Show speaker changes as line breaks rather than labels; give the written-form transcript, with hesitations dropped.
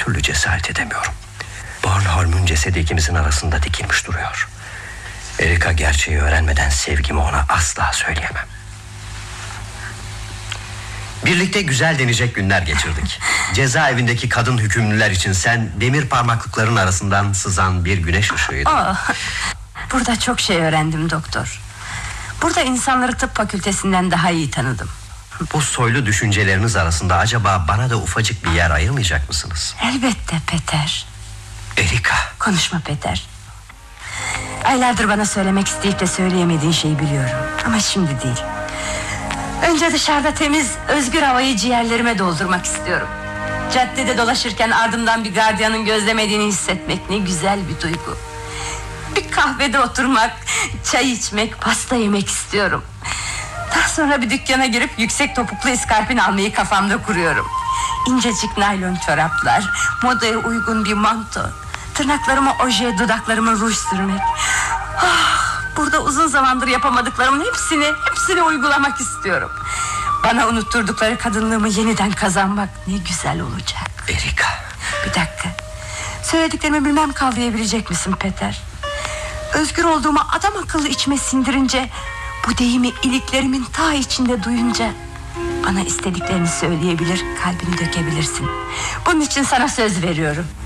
türlü cesaret edemiyorum. Bornholm'un cesedi ikimizin arasında dikilmiş duruyor. Erika gerçeği öğrenmeden sevgimi ona asla söyleyemem. Birlikte güzel denecek günler geçirdik. Cezaevindeki kadın hükümlüler için sen demir parmaklıkların arasından sızan bir güneş ışığıydın.
Burada çok şey öğrendim doktor. Burada insanları tıp fakültesinden daha iyi tanıdım.
Bu soylu düşünceleriniz arasında acaba bana da ufacık bir yer ayırmayacak mısınız?
Elbette Peter.
Erika.
Konuşma Peter. Aylardır bana söylemek isteyip de söyleyemediğin şeyi biliyorum. Ama şimdi değil. Önce dışarıda temiz, özgür havayı ciğerlerime doldurmak istiyorum. Caddede dolaşırken ardımdan bir gardiyanın gözlemediğini hissetmek ne güzel bir duygu. Bir kahvede oturmak, çay içmek, pasta yemek istiyorum. Daha sonra bir dükkana girip yüksek topuklu iskarpin almayı kafamda kuruyorum. İncecik naylon çoraplar, modaya uygun bir manto, tırnaklarıma oje, dudaklarıma ruj sürmek. Burada uzun zamandır yapamadıklarımın hepsini uygulamak istiyorum. Bana unutturdukları kadınlığımı yeniden kazanmak ne güzel olacak.
Erika.
Bir dakika. Söylediklerimi bilmem kavrayabilecek misin Peter? Özgür olduğumu adam akıllı içime sindirince, bu deyimi iliklerimin ta içinde duyunca bana istediklerini söyleyebilir, kalbini dökebilirsin. Bunun için sana söz veriyorum.